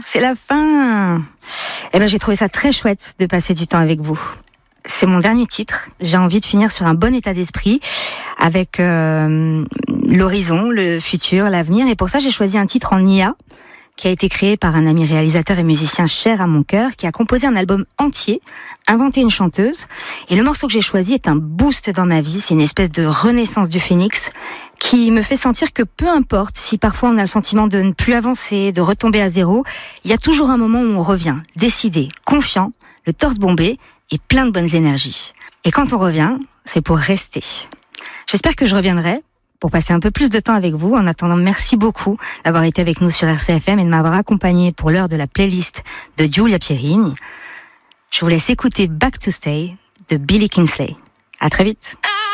c'est la fin. Eh ben, j'ai trouvé ça très chouette de passer du temps avec vous. C'est mon dernier titre. J'ai envie de finir sur un bon état d'esprit avec l'horizon, le futur, l'avenir. Et pour ça, j'ai choisi un titre en IA qui a été créé par un ami réalisateur et musicien cher à mon cœur, qui a composé un album entier, inventé une chanteuse. Et le morceau que j'ai choisi est un boost dans ma vie. C'est une espèce de renaissance du phénix qui me fait sentir que peu importe si parfois on a le sentiment de ne plus avancer, de retomber à zéro, il y a toujours un moment où on revient, décidé, confiant, le torse bombé et plein de bonnes énergies. Et quand on revient, c'est pour rester. J'espère que je reviendrai pour passer un peu plus de temps avec vous. En attendant, merci beaucoup d'avoir été avec nous sur RCFM et de m'avoir accompagné pour l'heure de la playlist de Giulia Pierini. Je vous laisse écouter Back to Stay de Billy Kingsley. À très vite.